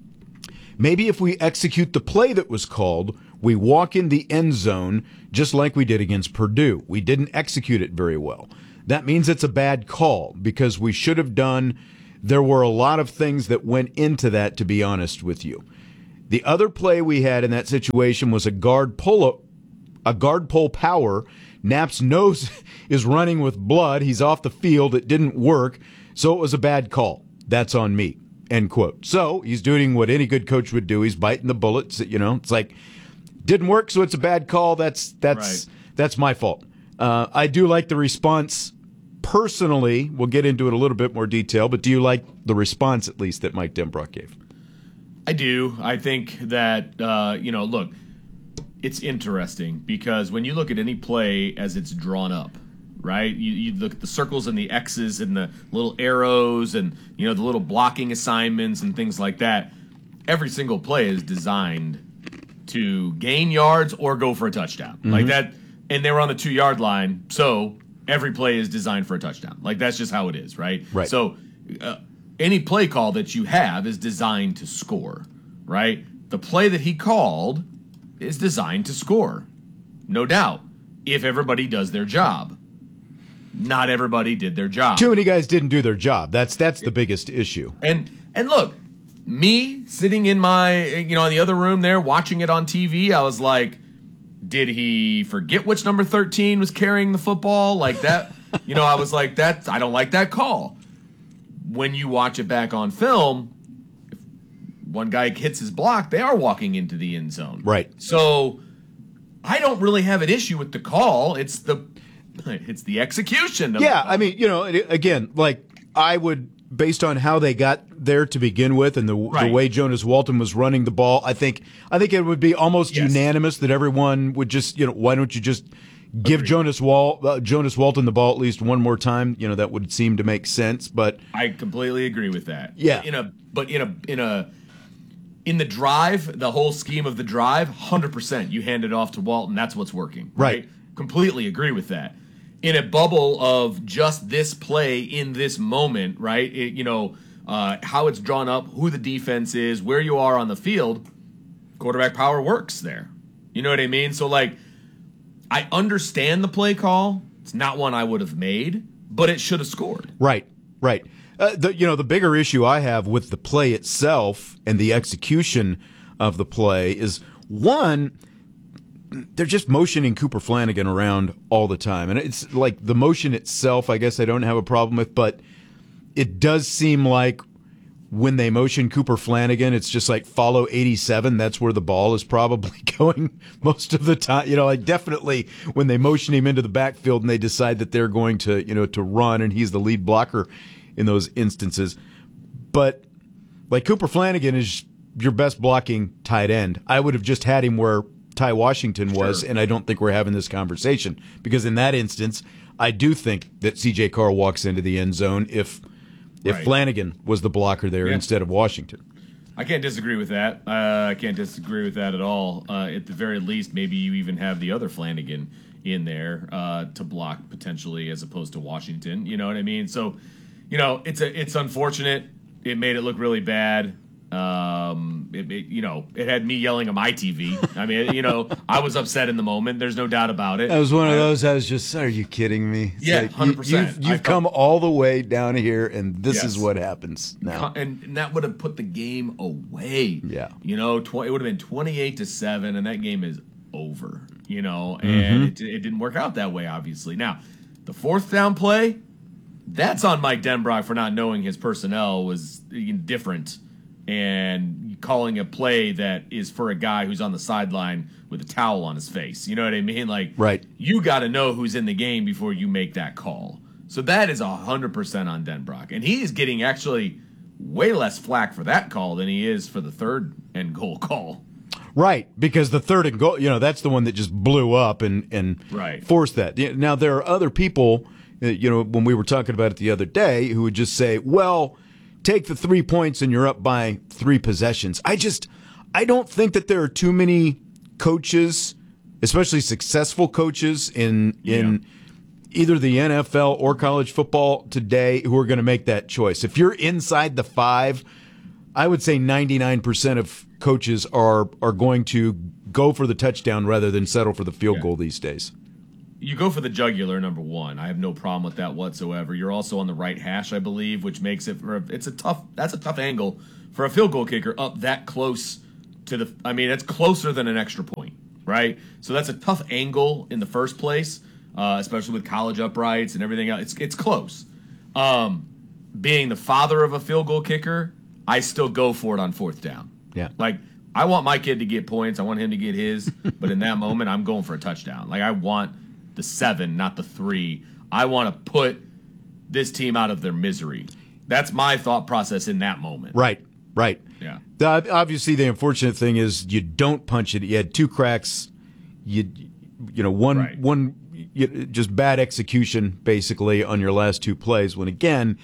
maybe if we execute the play that was called, we walk in the end zone just like we did against Purdue. We didn't execute it very well. That means it's a bad call because we should have done, there were a lot of things that went into that, to be honest with you. The other play we had in that situation was a guard pull a guard pull power. Knapp's nose is running with blood. He's off the field. It didn't work. So it was a bad call. That's on me. End quote. So he's doing what any good coach would do. He's biting the bullets. You know, it's like, didn't work, so it's a bad call. That's that's right. That's my fault. Uh, I do like the response personally. We'll get into it a little bit more detail, but do you like the response at least that Mike Denbrock gave? I do. I think that, uh, you know, look, it's interesting because when you look at any play as it's drawn up, right? You, you look at the circles and the X's and the little arrows and, you know, the little blocking assignments and things like that. Every single play is designed to gain yards or go for a touchdown. Mm-hmm. Like that, and they were on the two-yard line, so every play is designed for a touchdown. Like that's just how it is, right? Right. So uh, any play call that you have is designed to score, right? The play that he called is designed to score, no doubt, if everybody does their job. Not everybody did their job. Too many guys didn't do their job. That's that's the biggest issue. And and look, me sitting in my, you know, in the other room there watching it on T V, I was like, did he forget which number thirteen was carrying the football? Like that, you know, I was like, that, I don't like that call. When you watch it back on film, if one guy hits his block, they are walking into the end zone. Right. So I don't really have an issue with the call. It's the It's the execution. Of yeah, I mean, you know, again, like I would, based on how they got there to begin with, and the, right. the way Jonas Walton was running the ball, I think, I think it would be almost yes. unanimous that everyone would just, you know, why don't you just give Agreed. Jonas Wal uh, Jonas Walton the ball at least one more time? You know, that would seem to make sense. But I completely agree with that. Yeah, in a but in a in a in the drive, the whole scheme of the drive, one hundred percent. You hand it off to Walton. That's what's working. Right. right? Completely agree with that. In a bubble of just this play in this moment, right? It, you know, uh, how it's drawn up, who the defense is, where you are on the field, quarterback power works there. You know what I mean? So, like, I understand the play call. It's not one I would have made, but it should have scored. Right, right. Uh, the, you know, the bigger issue I have with the play itself and the execution of the play is, one, they're just motioning Cooper Flanagan around all the time. And it's like the motion itself, I guess I don't have a problem with, but it does seem like when they motion Cooper Flanagan, it's just like follow eighty-seven. That's where the ball is probably going most of the time. You know, like definitely when they motion him into the backfield and they decide that they're going to, you know, to run and he's the lead blocker in those instances. But like Cooper Flanagan is your best blocking tight end. I would have just had him where Ty Washington was, sure. and I don't think we're having this conversation because in that instance, I do think that C J Carr walks into the end zone if if right. Flanagan was the blocker there yeah. instead of Washington. I can't disagree with that. Uh, I can't disagree with that at all. Uh, at the very least, maybe you even have the other Flanagan in there uh, to block potentially as opposed to Washington. You know what I mean? So, you know, it's a it's unfortunate. It made it look really bad. Um, it, it, you know, it had me yelling at my T V. I mean, you know, I was upset in the moment. There's no doubt about it. That was one of those. I was just, are you kidding me? It's yeah, like, hundred percent. You've, you've come all the way down here, and this yes. is what happens now. And, and that would have put the game away. Yeah, you know, tw- it would have been twenty-eight to seven, and that game is over. you know, and Mhm. it, it didn't work out that way, obviously. Now, the fourth down play, that's on Mike Denbrock for not knowing his personnel was different and calling a play that is for a guy who's on the sideline with a towel on his face. You know what I mean? Like, right. You got to know who's in the game before you make that call. So that is one hundred percent on Denbrock. And he is getting actually way less flack for that call than he is for the third and goal call. Right, because the third and goal, you know, that's the one that just blew up and, and Right. forced that. Yeah, now, there are other people, uh, you know, when we were talking about it the other day, who would just say, well, take the three points and you're up by three possessions. I just, I don't think that there are too many coaches, especially successful coaches in in either the N F L or college football today, who are going to make that choice. If you're inside the five, I would say ninety-nine percent of coaches are are going to go for the touchdown rather than settle for the field Yeah. goal these days. You go for the jugular, number one. I have no problem with that whatsoever. You're also on the right hash, I believe, which makes it for a, it's a tough. That's a tough angle for a field goal kicker up that close to the. I mean, it's closer than an extra point, right? So that's a tough angle in the first place, uh, especially with college uprights and everything else. It's it's close. Um, being the father of a field goal kicker, I still go for it on fourth down. Yeah, like I want my kid to get points. I want him to get his, but in that moment, I'm going for a touchdown. Like I want the seven, not the three. I want to put this team out of their misery. That's my thought process in that moment. Right, right. Yeah. The, obviously, the unfortunate thing is you don't punch it. You had two cracks. You, you know, one Right. one you, just bad execution basically on your last two plays. When again,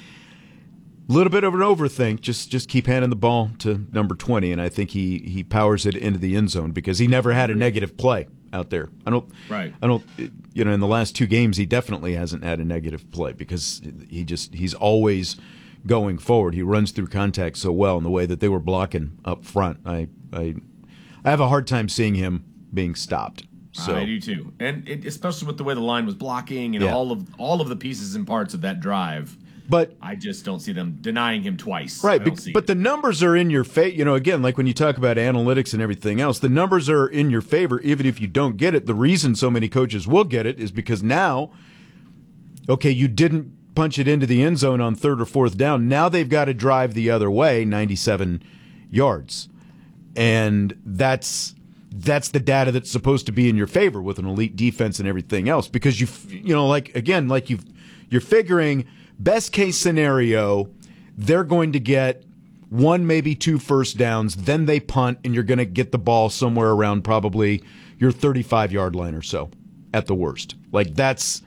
a little bit of an overthink. Just just keep handing the ball to number twenty, and I think he he powers it into the end zone because he never had a negative play out there. I don't. Right. I don't. You know, in the last two games, he definitely hasn't had a negative play because he just he's always going forward. He runs through contact so well in the way that they were blocking up front. I I I have a hard time seeing him being stopped. So I do too, and it, especially with the way the line was blocking and Yeah. all of all of the pieces and parts of that drive. But I just don't see them denying him twice. right, I don't but, see but the numbers are in your favor. You know, again, like when you talk about analytics and everything else, the numbers are in your favor even if you don't get it. The reason so many coaches will get it is because now, okay, you didn't punch it into the end zone on third or fourth down. Now they've got to drive the other way, ninety-seven yards, and that's that's the data that's supposed to be in your favor with an elite defense and everything else. Because you you know, like again, like you you're figuring. Best case scenario, they're going to get one, maybe two first downs, then they punt, and you're going to get the ball somewhere around probably your thirty-five-yard line or so at the worst. Like that's,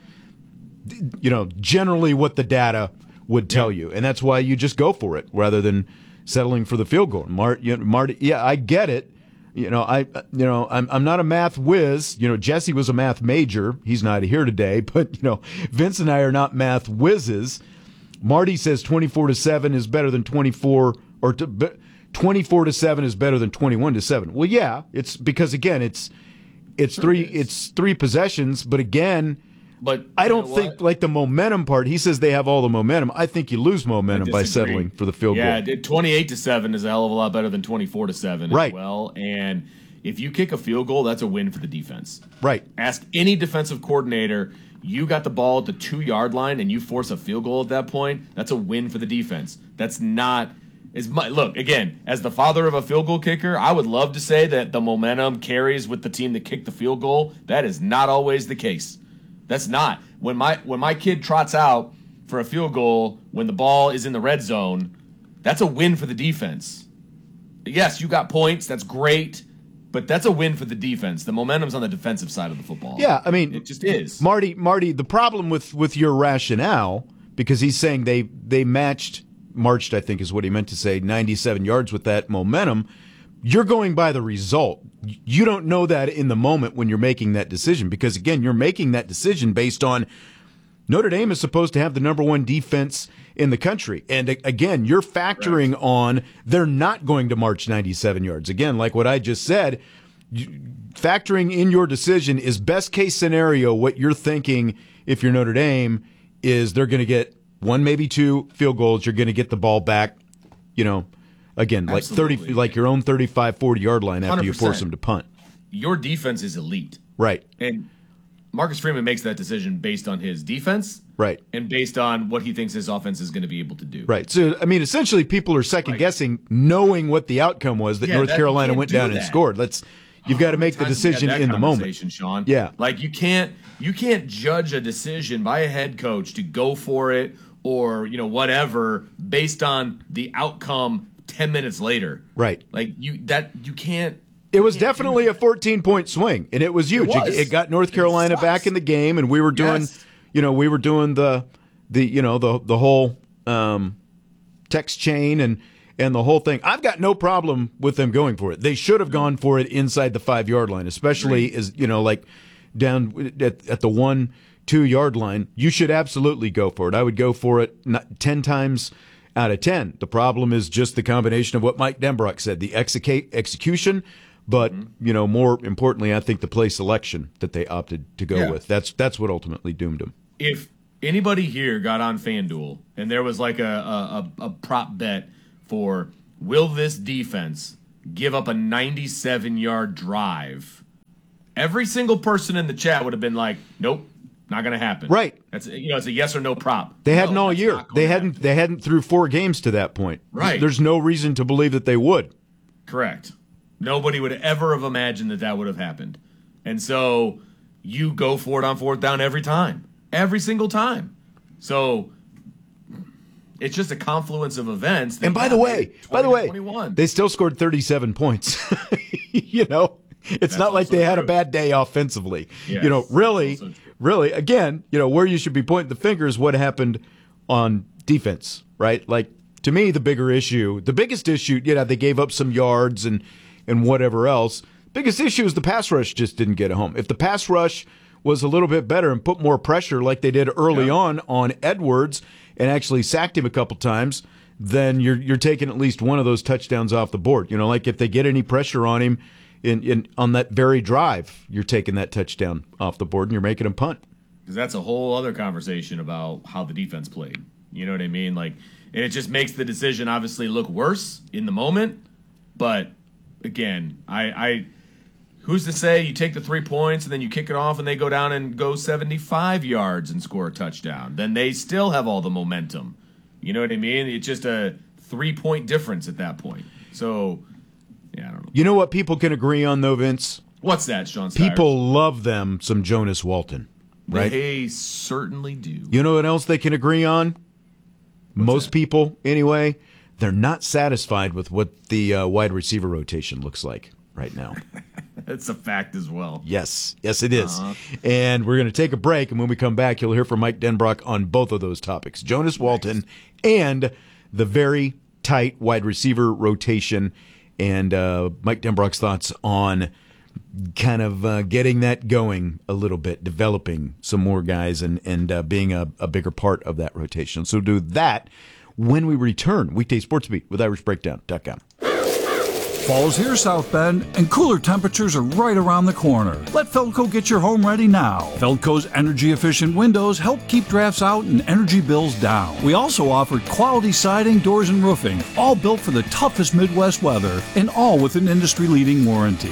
you know, generally what the data would tell you, and that's why you just go for it rather than settling for the field goal. Mart, you know, Marty, yeah, I get it. You know, I, you know, I'm I'm not a math whiz. You know, Jesse was a math major. He's not here today, but you know, Vince and I are not math whizzes. Marty says twenty-four to seven is better than twenty-four, or to, twenty-four to seven is better than twenty-one to seven. Well, yeah, it's because again, it's it's three it's three possessions, but again. But I don't you know think what? like the momentum part. He says they have all the momentum. I think you lose momentum by disagree. settling for the field yeah, goal. Yeah, twenty-eight to seven is a hell of a lot better than twenty-four to seven Right. as well. And if you kick a field goal, that's a win for the defense. Right. Ask any defensive coordinator. You got the ball at the two-yard line and you force a field goal at that point, that's a win for the defense. That's not as much. Look, again, as the father of a field goal kicker, I would love to say that the momentum carries with the team that kicked the field goal. That is not always the case. That's not. When my when my kid trots out for a field goal when the ball is in the red zone, that's a win for the defense. Yes, you got points. That's great. But that's a win for the defense. The momentum's on the defensive side of the football. Yeah, I mean, it just is. Marty, Marty, the problem with, with your rationale, because he's saying they they matched, marched, I think is what he meant to say, ninety-seven yards with that momentum. You're going by the result. You don't know that in the moment when you're making that decision because, again, you're making that decision based on Notre Dame is supposed to have the number one defense in the country. And, again, you're factoring right. on they're not going to march ninety-seven yards. Again, like what I just said, factoring in your decision is best case scenario what you're thinking if you're Notre Dame is they're going to get one, maybe two field goals. You're going to get the ball back, you know, again, like Absolutely. thirty, like your own thirty-five, forty-yard line after you force them to punt. Your defense is elite. Right. And Marcus Freeman makes that decision based on his defense. Right. And based on what he thinks his offense is going to be able to do. Right. So, I mean, essentially people are second-guessing right. knowing what the outcome was that yeah, North that, Carolina went down that. and scored. Let's You've got to make the decision in the moment. Sean. Yeah. Like you can't you can't judge a decision by a head coach to go for it or, you know, whatever based on the outcome ten minutes later. Right. Like you that you can't It was definitely a fourteen-point swing, and it was huge. It, was. it got North Carolina back in the game, and we were doing, yes. you know, we were doing the, the you know, the the whole um, text chain and and the whole thing. I've got no problem with them going for it. They should have gone for it inside the five-yard line, especially as you know, like down at, at the one, two-yard line. You should absolutely go for it. I would go for it not, ten times out of ten. The problem is just the combination of what Mike Denbrock said, the execa- execution. But, you know, more importantly, I think the play selection that they opted to go yeah. with. That's that's what ultimately doomed them. If anybody here got on FanDuel and there was like a, a, a prop bet for will this defense give up a ninety-seven-yard drive, every single person in the chat would have been like, nope, not going to happen. Right. That's you know, it's a yes or no prop. They no, hadn't all year. They hadn't happen. they hadn't through four games to that point. Right. There's no reason to believe that they would. Correct. Nobody would ever have imagined that that would have happened. And so you go for it on fourth down every time. Every single time. So it's just a confluence of events. And by the way, by the way, they still scored thirty-seven points. You know, it's That's not like they had true. a bad day offensively. Yes, you know, really, really, again, you know, where you should be pointing the finger is what happened on defense, right? Like, to me, the bigger issue, the biggest issue, you know, they gave up some yards and and whatever else. Biggest issue is the pass rush just didn't get home. If the pass rush was a little bit better and put more pressure like they did early yeah. on on Edwards and actually sacked him a couple times, then you're you're taking at least one of those touchdowns off the board. You know, like if they get any pressure on him in, in on that very drive, you're taking that touchdown off the board and you're making him punt. Because that's a whole other conversation about how the defense played. You know what I mean? Like, and it just makes the decision obviously look worse in the moment, but again, I, I, who's to say you take the three points and then you kick it off and they go down and go seventy-five yards and score a touchdown? Then they still have all the momentum. You know what I mean? It's just a three-point difference at that point. So, yeah, I don't know. You know what people can agree on, though, Vince? What's that, Sean Stires? People love them some Jonas Walton, right? They certainly do. You know what else they can agree on? What's Most that? people, anyway. They're not satisfied with what the uh, wide receiver rotation looks like right now. That's a fact as well. Yes, yes, it is. Uh-huh. And we're going to take a break, and when we come back, you'll hear from Mike Denbrock on both of those topics, Jonas Walton nice. and the very tight wide receiver rotation, and uh, Mike Denbrock's thoughts on kind of uh, getting that going a little bit, developing some more guys, and, and uh, being a, a bigger part of that rotation. So do that when we return. Weekday Sports Beat with Irish Breakdown dot com. Fall's here, South Bend, and cooler temperatures are right around the corner. Let Feldco get your home ready now. Feldco's energy-efficient windows help keep drafts out and energy bills down. We also offer quality siding, doors, and roofing, all built for the toughest Midwest weather, and all with an industry-leading warranty.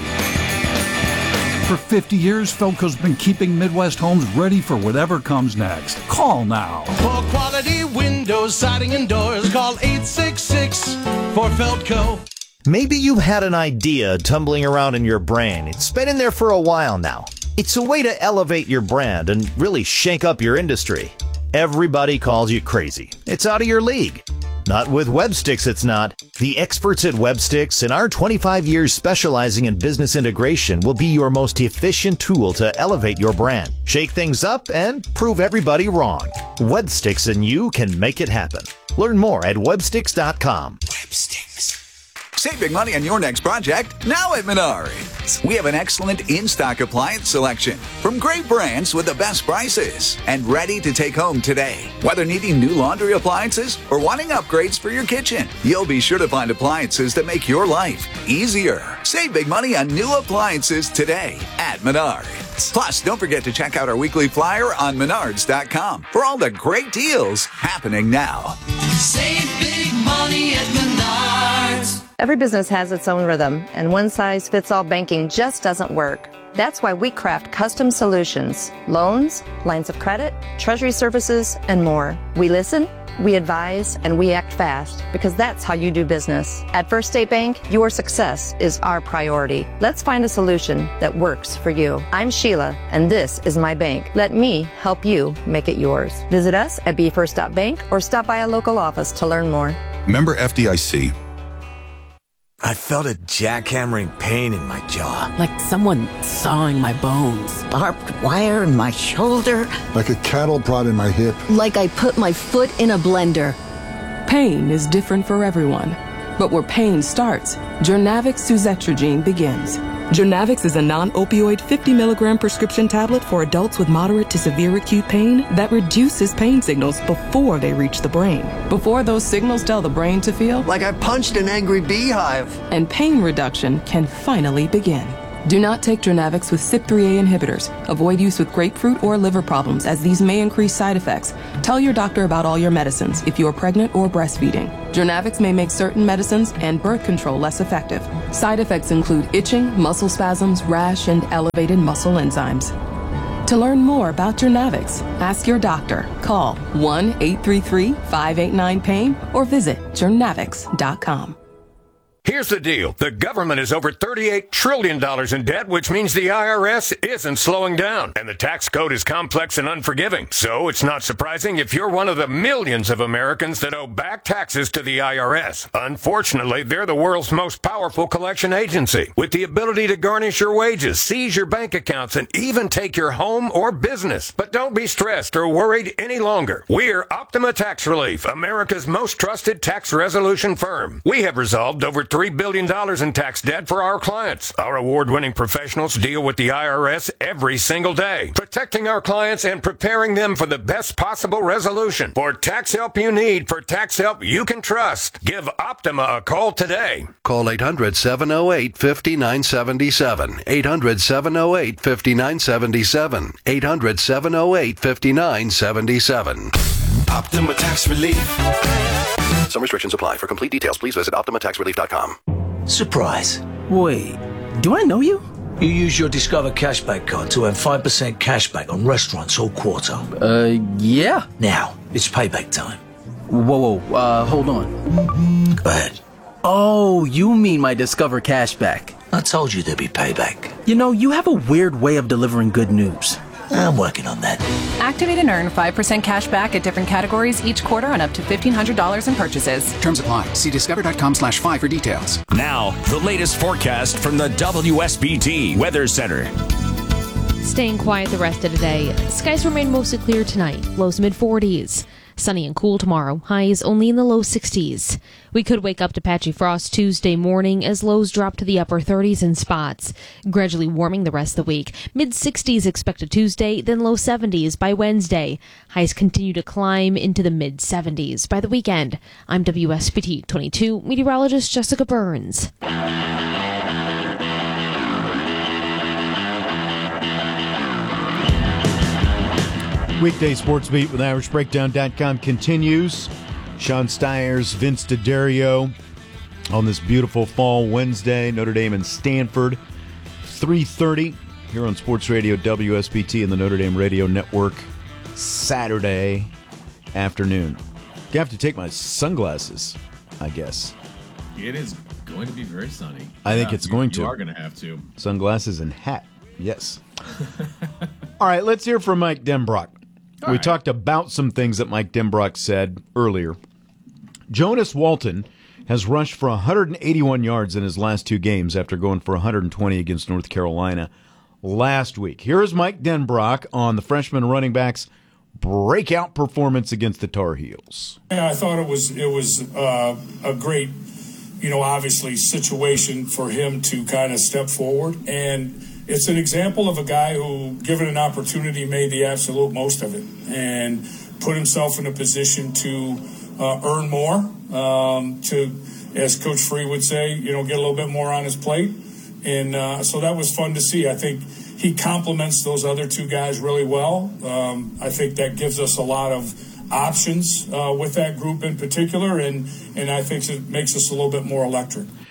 For fifty years, Feldco's been keeping Midwest homes ready for whatever comes next. Call now. For quality windows, siding, and doors, call eight six six for Feldco. Maybe you've had an idea tumbling around in your brain. It's been in there for a while now. It's a way to elevate your brand and really shake up your industry. Everybody calls you crazy. It's out of your league. Not with WebSticks, it's not. The experts at WebSticks and our twenty-five years specializing in business integration will be your most efficient tool to elevate your brand, shake things up, and prove everybody wrong. WebSticks and you can make it happen. Learn more at websticks dot com. WebSticks. Save big money on your next project now at Menards. We have an excellent in-stock appliance selection from great brands with the best prices and ready to take home today. Whether needing new laundry appliances or wanting upgrades for your kitchen, you'll be sure to find appliances that make your life easier. Save big money on new appliances today at Menards. Plus, don't forget to check out our weekly flyer on menards dot com for all the great deals happening now. Save big money at Menards. Every business has its own rhythm, and one-size-fits-all banking just doesn't work. That's why we craft custom solutions, loans, lines of credit, treasury services, and more. We listen, we advise, and we act fast because that's how you do business. At First State Bank, your success is our priority. Let's find a solution that works for you. I'm Sheila, and this is my bank. Let me help you make it yours. Visit us at b first dot bank or stop by a local office to learn more. Member F D I C. I felt a jackhammering pain in my jaw. Like someone sawing my bones. Barbed wire in my shoulder. Like a cattle prod in my hip. Like I put my foot in a blender. Pain is different for everyone. But where pain starts, Journavx suzetrigine begins. Journavx is a non-opioid fifty milligram prescription tablet for adults with moderate to severe acute pain that reduces pain signals before they reach the brain. Before those signals tell the brain to feel like I punched an angry beehive. And pain reduction can finally begin. Do not take Journavx with C Y P three A inhibitors. Avoid use with grapefruit or liver problems, as these may increase side effects. Tell your doctor about all your medicines if you are pregnant or breastfeeding. Journavx may make certain medicines and birth control less effective. Side effects include itching, muscle spasms, rash, and elevated muscle enzymes. To learn more about Journavx, ask your doctor. Call one eight three three, five eight nine, pain or visit journavx dot com. Here's the deal. The government is over thirty-eight trillion dollars in debt, which means the I R S isn't slowing down. And the tax code is complex and unforgiving. So it's not surprising if you're one of the millions of Americans that owe back taxes to the I R S. Unfortunately, they're the world's most powerful collection agency, with the ability to garnish your wages, seize your bank accounts, and even take your home or business. But don't be stressed or worried any longer. We're Optima Tax Relief, America's most trusted tax resolution firm. We have resolved over three billion dollars in tax debt for our clients. Our award-winning professionals deal with the I R S every single day, protecting our clients and preparing them for the best possible resolution. For tax help you need, for tax help you can trust, give Optima a call today. Call eight hundred, seven oh eight, five nine seven seven. eight hundred, seven oh eight, five nine seven seven. eight hundred, seven oh eight, five nine seven seven. Optima Tax Relief. Some restrictions apply. For complete details, please visit optima tax relief dot com. Surprise. Wait, do I know you? You use your Discover Cashback card to earn five percent cashback on restaurants all quarter. Uh, yeah. Now, it's payback time. Whoa, whoa, uh, hold on. Go ahead. Oh, you mean my Discover Cashback. I told you there'd be payback. You know, you have a weird way of delivering good news. I'm working on that. Activate and earn five percent cash back at different categories each quarter on up to fifteen hundred dollars in purchases. Terms apply. See discover.com slash five for details. Now, the latest forecast from the W S B T Weather Center. Staying quiet the rest of the day. Skies remain mostly clear tonight. Lows mid forties. Sunny and cool tomorrow. Highs only in the low sixties. We could wake up to patchy frost Tuesday morning as lows drop to the upper thirties in spots. Gradually warming the rest of the week. mid sixties expected Tuesday, then low seventies by Wednesday. Highs continue to climb into the mid seventies by the weekend. I'm W S B T twenty-two meteorologist Jessica Burns. Weekday Sports Beat with Irish Breakdown dot com continues. Sean Stiers, Vince D'Addario on this beautiful fall Wednesday. Notre Dame and Stanford, three thirty here on Sports Radio W S B T and the Notre Dame Radio Network Saturday afternoon. I have to take my sunglasses, I guess. It is going to be very sunny. I think Yeah, it's you- going you to. You are going to have to. Sunglasses and hat, yes. All right, let's hear from Mike Denbrock. All we right. talked about some things that Mike Denbrock said earlier. Jonas Walton has rushed for one hundred eighty-one yards in his last two games after going for one hundred twenty against North Carolina last week. Here is Mike Denbrock on the freshman running back's breakout performance against the Tar Heels. Yeah, I thought it was it was uh, a great, you know, obviously situation for him to kind of step forward, and it's an example of a guy who, given an opportunity, made the absolute most of it and put himself in a position to uh, earn more, um, to, as Coach Free would say, you know, get a little bit more on his plate, and uh, so that was fun to see. I think he complements those other two guys really well. Um, I think that gives us a lot of options uh, with that group in particular, and, and I think it makes us a little bit more electric.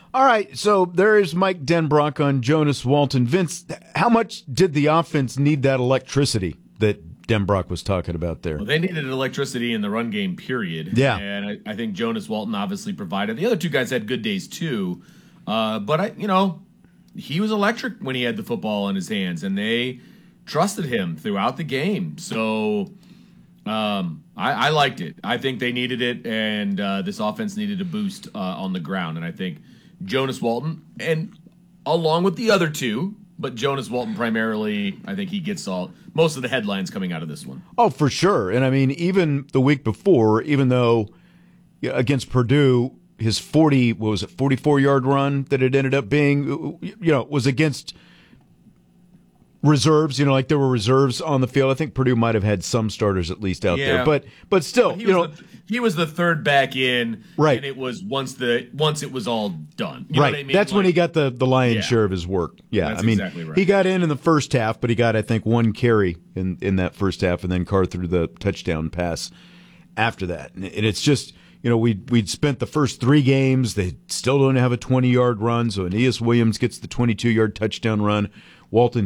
All right, so there is Mike Denbrock on Jonas Walton. Vince, how much did the offense need that electricity that Denbrock was talking about there? Well, they needed electricity in the run game, period. Yeah. And I, I think Jonas Walton obviously provided. The other two guys had good days, too. Uh, but, I, you know, he was electric when he had the football in his hands, and they trusted him throughout the game. So um, I, I liked it. I think they needed it, and uh, this offense needed a boost uh, on the ground. And I think Jonas Walton, and along with the other two, but Jonas Walton primarily, I think he gets all most of the headlines coming out of this one. Oh, for sure. And I mean, even the week before, even though against Purdue, his forty, what was it, forty-four yard run that it ended up being, you know, was against reserves, you know, like there were reserves on the field. I think Purdue might have had some starters at least out Yeah. there, but but still, He you know, was the, he was the third back in, Right. And it was once the once it was all done. You know right. what I mean? That's when Like- he got the the lion's Yeah. share of his work. Yeah, That's I mean, exactly right. he got in in the first half, but he got I think one carry in in that first half, and then Carr threw the touchdown pass after that, and it's just. You know, we we'd spent the first three games. They still don't have a twenty yard run. So Aeneas Williams gets the twenty-two yard touchdown run. Walton